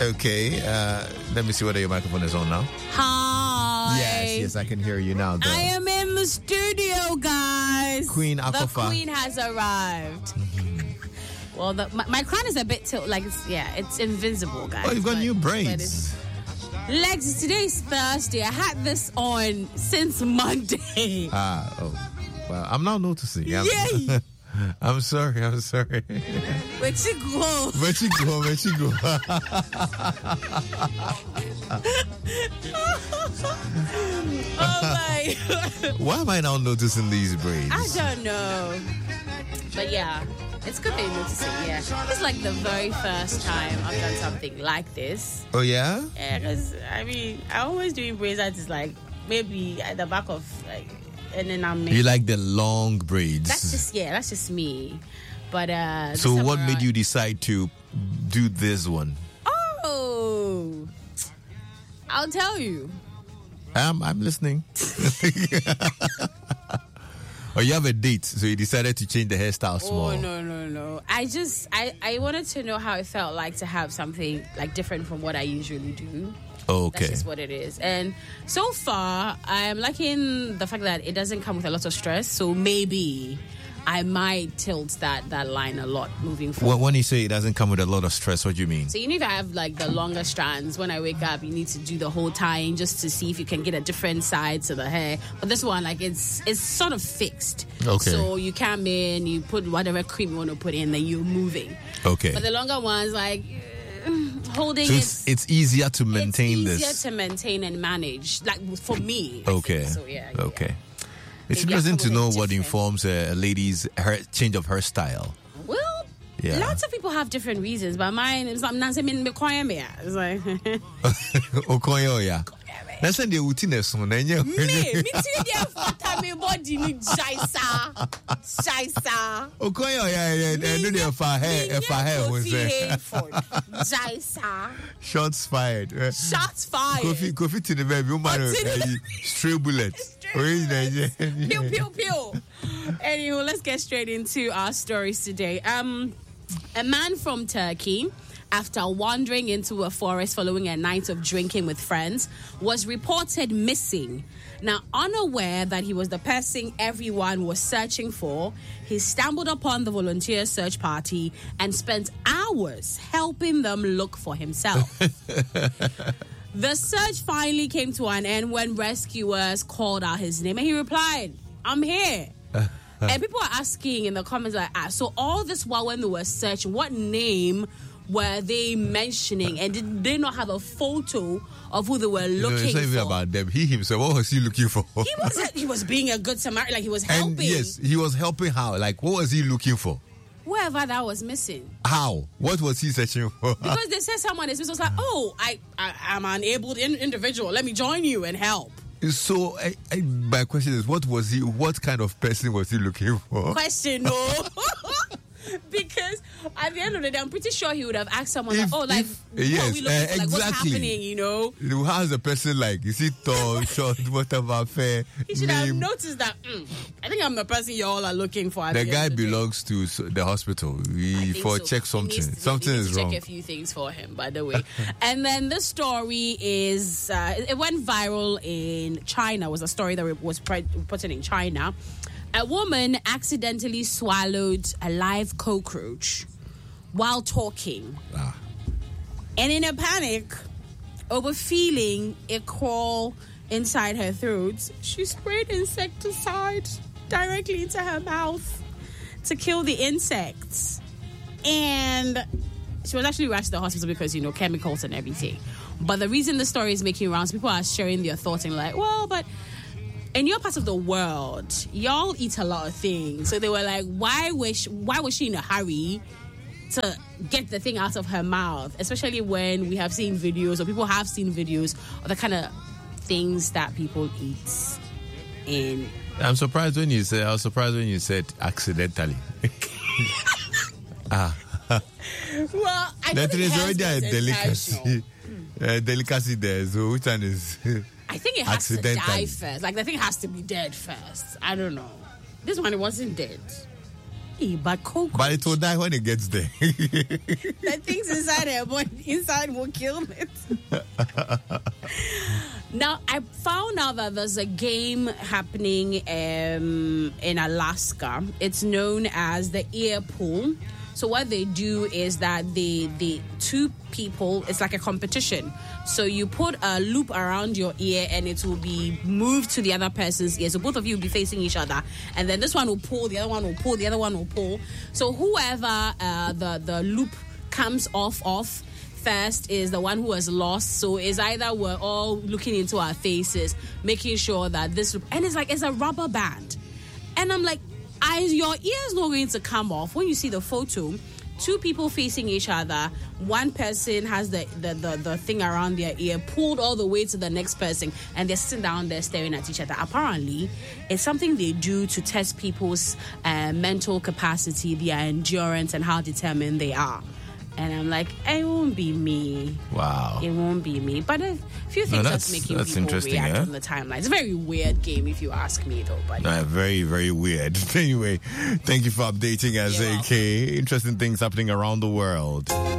Okay. Let me see whether your microphone is on now. Hi. Yes, I can hear you now. Girl. I am in the studio, guys. Queen Akofa. The queen has arrived. Well, my crown is a bit it's invincible, guys. Oh, you've got new braids. Lex, today is Thursday. I had this on since Monday. Well, I'm now noticing. Yay! I'm sorry. Where'd she go? Where'd she go? Oh my. Why am I now noticing these braids? I don't know. But yeah, it's good that you notice it, yeah. It's like the very first time I've done something like this. Oh, yeah? Yeah, because, I always do braids that is like, maybe at the back of, like, and then I'm... You like the long braids? That's just me. But, so what made you decide to do this one? Oh, I'll tell you. I'm listening. Or you have a date, so you decided to change the hairstyle small. Oh, no. I wanted to know how it felt like to have something like different from what I usually do. Okay. That's just what it is. And so far, I'm liking the fact that it doesn't come with a lot of stress. So maybe I might tilt that line a lot moving forward. When you say it doesn't come with a lot of stress, what do you mean? So you need to have like the longer strands. When I wake up, you need to do the whole tying just to see if you can get a different side to the hair. But this one, like it's sort of fixed. Okay. So you come in, you put whatever cream you want to put in, then you're moving. Okay. But the longer ones, like holding so it's easier to maintain this. It's easier to maintain and manage, like for me. Okay. So yeah. Okay. Yeah. It's interesting to know what informs a lady's change of hairstyle. Well, lots of people have different reasons, but mine is like it's like Okoyo, yeah. That's the routine one. Me see the photo me body ni jaisa. Okoyo, yeah. Do the hair jaisa. Shots fired. Kofi to the baby, stray bullet. Pew, pew, pew. Anyway, let's get straight into our stories today. A man from Turkey, after wandering into a forest following a night of drinking with friends, was reported missing. Now, unaware that he was the person everyone was searching for, he stumbled upon the volunteer search party and spent hours helping them look for himself. The search finally came to an end when rescuers called out his name, and he replied, "I'm here." And people are asking in the comments, like, so all this while when they were searching, what name were they mentioning? And did they not have a photo of who they were looking for? It's not even about them. He himself, what was he looking for? He was being a good Samaritan, like he was helping. And yes, he was helping how? Like, what was he looking for? Whoever that was missing. How? What was he searching for? Because they said someone is missing. I was like, I'm an able individual. Let me join you and help. So, my question is, what kind of person was he looking for? Question, no. Because at the end of the day, I'm pretty sure he would have asked someone, yes, what are we looking for? Like, what's happening, you know? How's the person like? Is he tall, short, whatever, fair? He should have noticed that, I think I'm the person you all are looking for. The guy belongs to the hospital. Check something. Something is wrong. Check a few things for him, by the way. And then the story is, it went viral in China. It was a story that was reported in China. A woman accidentally swallowed a live cockroach while talking. And in a panic over feeling it crawl inside her throat, she sprayed insecticide directly into her mouth to kill the insects. And she was actually rushed to the hospital because, chemicals and everything. But the reason the story is making rounds, people are sharing their thoughts and like, well, but in your part of the world, y'all eat a lot of things. So they were like, why was she in a hurry to get the thing out of her mouth? Especially when we have seen videos, or people have seen videos of the kind of things that people eat in. I was surprised when you said accidentally. Well, I that think is already a delicacy. Delicacy there. So which one is? I think it has to die first. Like, the thing has to be dead first. I don't know. This one, it wasn't dead. die, but cockroach. But it will die when it gets there. The things inside her body, inside will kill it. Now, I found out that there's a game happening in Alaska. It's known as the ear pull. So what they do is that the two people, it's like a competition. So you put a loop around your ear and it will be moved to the other person's ear. So both of you will be facing each other. And then this one will pull, the other one will pull, the other one will pull. So whoever the loop comes off first is the one who has lost. So it's either we're all looking into our faces, making sure that this... And it's a rubber band. And I'm like, your ear is not going to come off. When you see the photo, two people facing each other, one person has the thing around their ear pulled all the way to the next person, and they're sitting down there staring at each other. Apparently, it's something they do to test people's mental capacity, their endurance, and how determined they are. And I'm like, it won't be me. Wow. It won't be me. But a few things that's making people react on the timeline. It's a very weird game, if you ask me, though, buddy. Very, very weird. Anyway, thank you for updating us, AK. Interesting things happening around the world.